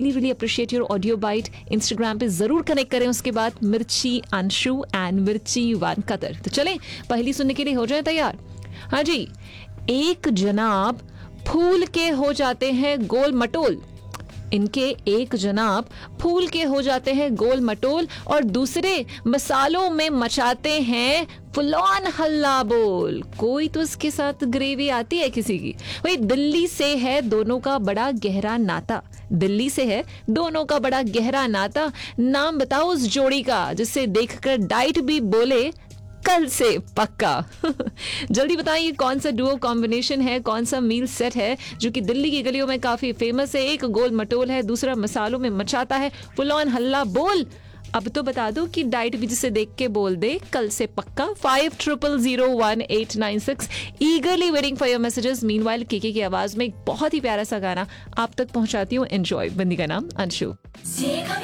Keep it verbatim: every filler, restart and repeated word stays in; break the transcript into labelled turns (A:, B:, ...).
A: Really really appreciate your audio bite. Instagram पे जरूर connect करें उसके बाद, मिर्ची अंशु एंड मिर्ची वन कतर. तो चलें पहली सुनने के लिए हो जाए तैयार. हाँ जी. एक जनाब फूल के हो जाते हैं गोल मटोल. इनके एक जनाब फूल के हो जाते हैं गोल मटोल और दूसरे मसालों में मचाते हैं फुल ऑन हल्ला बोल. कोई तो इसके साथ ग्रेवी आती है किसी की. वही दिल्ली से है दोनों का बड़ा गहरा नाता. दिल्ली से है दोनों का बड़ा गहरा नाता. नाम बताओ उस जोड़ी का जिससे देखकर डाइट भी बोले कल से पक्का. जल्दी बताइए कौन सा डुओ कॉम्बिनेशन है, कौन सा मील सेट है जो कि दिल्ली की गलियों में काफी फेमस है. एक गोल मटोल है, दूसरा मसालों में मचाता है फुल ऑन हल्ला बोल. अब तो बता दो कि डाइट भी जिसे देख के बोल दे कल से पक्का. Five triple zero one eight nine six. ईगरली waiting for your messages. Meanwhile KK की आवाज में एक बहुत ही प्यारा सा गाना आप तक पहुंचाती हूँ. एंजॉय. बंदी का नाम अंशु.